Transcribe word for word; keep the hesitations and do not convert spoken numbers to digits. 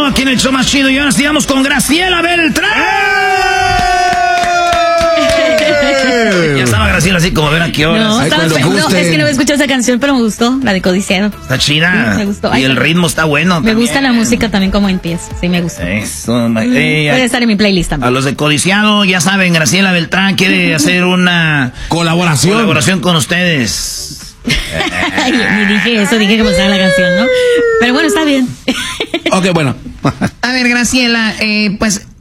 regreso aquí en el show más chido. Y ahora sigamos con Graciela Beltrán. Ya estaba Graciela así como ven aquí ahora. No, Ay, estaba, no, es que no me escuché esa canción, pero me gustó, la de Codiciado. Está chida. Sí, me gustó. Y Ay, el ritmo está bueno. Me también. gusta la música también como empieza. Sí, me gusta. Eso, mm, eh, puede estar en mi playlist también. A los de Codiciado, ya saben, Graciela Beltrán quiere hacer una colaboración. Colaboración con ustedes. Ay, ni dije eso, dije que me gustaba la canción, ¿no? Pero bueno, está bien. Ok, bueno. A ver, Graciela, eh, pues